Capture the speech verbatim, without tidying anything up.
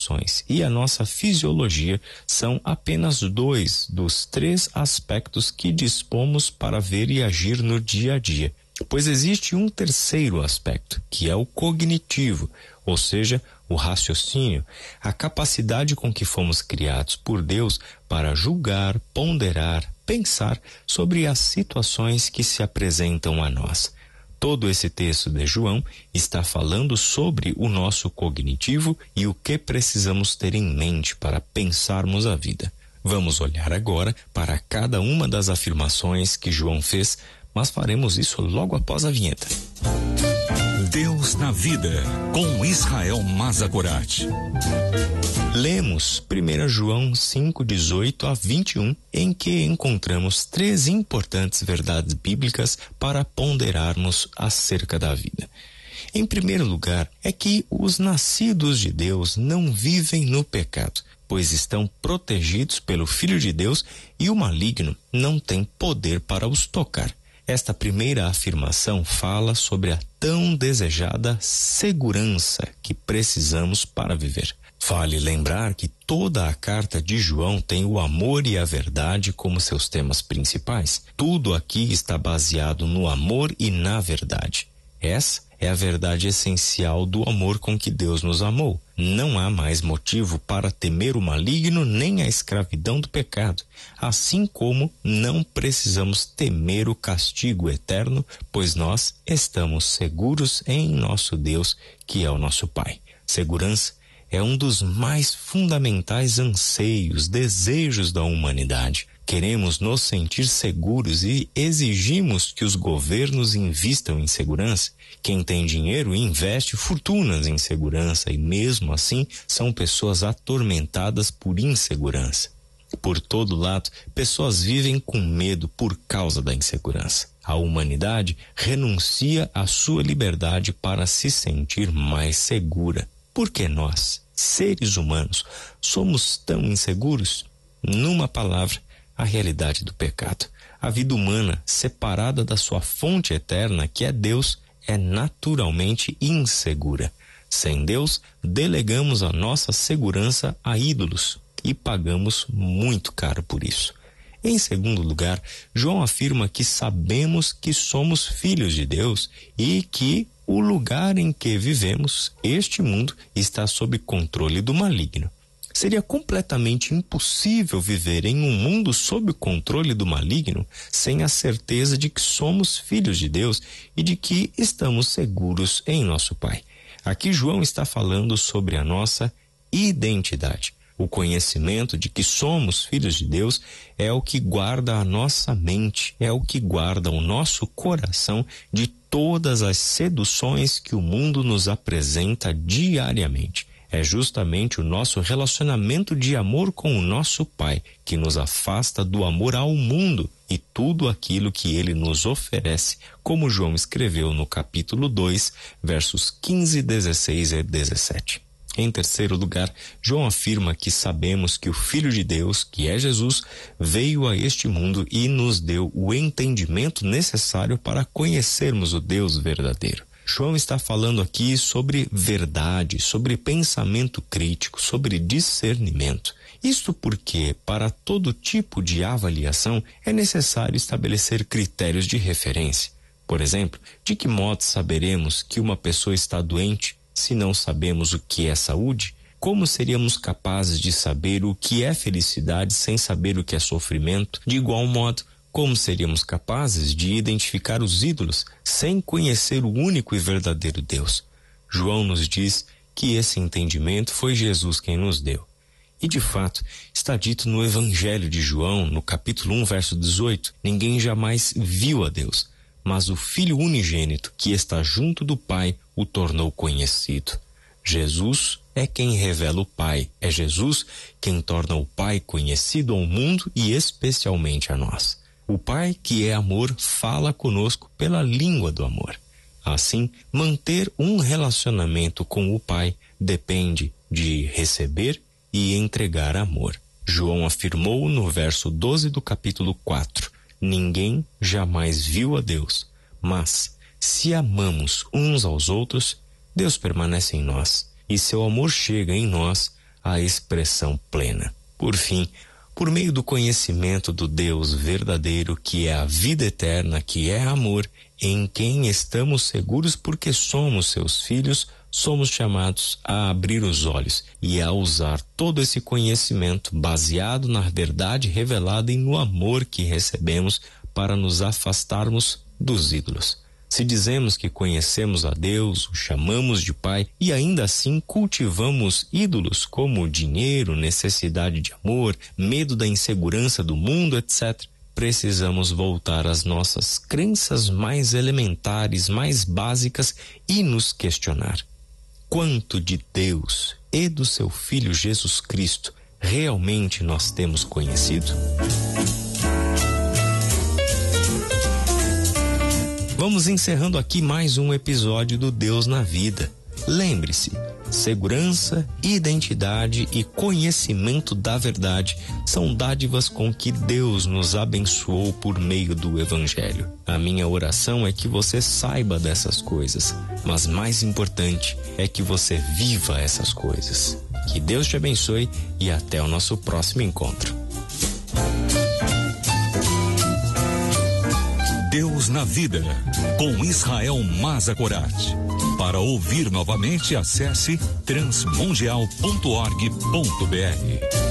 e a nossa fisiologia são apenas dois dos três aspectos que dispomos para ver e agir no dia a dia, pois existe um terceiro aspecto, que é o cognitivo, ou seja, o raciocínio, a capacidade com que fomos criados por Deus para julgar, ponderar, pensar sobre as situações que se apresentam a nós. Todo esse texto de João está falando sobre o nosso cognitivo e o que precisamos ter em mente para pensarmos a vida. Vamos olhar agora para cada uma das afirmações que João fez, mas faremos isso logo após a vinheta. Deus na vida, com Israel Mazakorati. Lemos primeiro João cinco, dezoito a vinte e um, em que encontramos três importantes verdades bíblicas para ponderarmos acerca da vida. Em primeiro lugar, é que os nascidos de Deus não vivem no pecado, pois estão protegidos pelo Filho de Deus e o maligno não tem poder para os tocar. Esta primeira afirmação fala sobre a tão desejada segurança que precisamos para viver. Vale lembrar que toda a carta de João tem o amor e a verdade como seus temas principais. Tudo aqui está baseado no amor e na verdade. Essa é a verdade essencial do amor com que Deus nos amou. Não há mais motivo para temer o maligno nem a escravidão do pecado, assim como não precisamos temer o castigo eterno, pois nós estamos seguros em nosso Deus, que é o nosso Pai. Segurança é um dos mais fundamentais anseios, desejos da humanidade. Queremos nos sentir seguros e exigimos que os governos invistam em segurança. Quem tem dinheiro investe fortunas em segurança e, mesmo assim, são pessoas atormentadas por insegurança. Por todo lado, pessoas vivem com medo por causa da insegurança. A humanidade renuncia à sua liberdade para se sentir mais segura. Por que nós, seres humanos, somos tão inseguros? Numa palavra, a realidade do pecado. A vida humana, separada da sua fonte eterna, que é Deus, é naturalmente insegura. Sem Deus, delegamos a nossa segurança a ídolos e pagamos muito caro por isso. Em segundo lugar, João afirma que sabemos que somos filhos de Deus e que o lugar em que vivemos, este mundo, está sob controle do maligno. Seria completamente impossível viver em um mundo sob o controle do maligno sem a certeza de que somos filhos de Deus e de que estamos seguros em nosso Pai. Aqui João está falando sobre a nossa identidade. O conhecimento de que somos filhos de Deus é o que guarda a nossa mente, é o que guarda o nosso coração de todas as seduções que o mundo nos apresenta diariamente. É justamente o nosso relacionamento de amor com o nosso Pai que nos afasta do amor ao mundo e tudo aquilo que ele nos oferece, como João escreveu no capítulo dois, versos quinze, dezesseis e dezessete. Em terceiro lugar, João afirma que sabemos que o Filho de Deus, que é Jesus, veio a este mundo e nos deu o entendimento necessário para conhecermos o Deus verdadeiro. João está falando aqui sobre verdade, sobre pensamento crítico, sobre discernimento. Isto porque, para todo tipo de avaliação, é necessário estabelecer critérios de referência. Por exemplo, de que modo saberemos que uma pessoa está doente se não sabemos o que é saúde? Como seríamos capazes de saber o que é felicidade sem saber o que é sofrimento? De igual modo, como seríamos capazes de identificar os ídolos sem conhecer o único e verdadeiro Deus? João nos diz que esse entendimento foi Jesus quem nos deu. E de fato, está dito no Evangelho de João, no capítulo um, verso dezoito, ninguém jamais viu a Deus, mas o Filho unigênito que está junto do Pai o tornou conhecido. Jesus é quem revela o Pai, é Jesus quem torna o Pai conhecido ao mundo e especialmente a nós. O Pai, que é amor, fala conosco pela língua do amor. Assim, manter um relacionamento com o Pai depende de receber e entregar amor. João afirmou no verso doze do capítulo quatro, ninguém jamais viu a Deus, mas se amamos uns aos outros, Deus permanece em nós e seu amor chega em nós à expressão plena. Por fim, por meio do conhecimento do Deus verdadeiro, que é a vida eterna, que é amor, em quem estamos seguros porque somos seus filhos, somos chamados a abrir os olhos e a usar todo esse conhecimento baseado na verdade revelada e no amor que recebemos para nos afastarmos dos ídolos. Se dizemos que conhecemos a Deus, o chamamos de Pai e ainda assim cultivamos ídolos como dinheiro, necessidade de amor, medo da insegurança do mundo, etcétera, precisamos voltar às nossas crenças mais elementares, mais básicas e nos questionar: quanto de Deus e do seu Filho Jesus Cristo realmente nós temos conhecido? Vamos encerrando aqui mais um episódio do Deus na Vida. Lembre-se, segurança, identidade e conhecimento da verdade são dádivas com que Deus nos abençoou por meio do Evangelho. A minha oração é que você saiba dessas coisas, mas mais importante é que você viva essas coisas. Que Deus te abençoe e até o nosso próximo encontro. Deus na Vida, com Israel Mazakorati. Para ouvir novamente, acesse transmundial ponto org ponto br.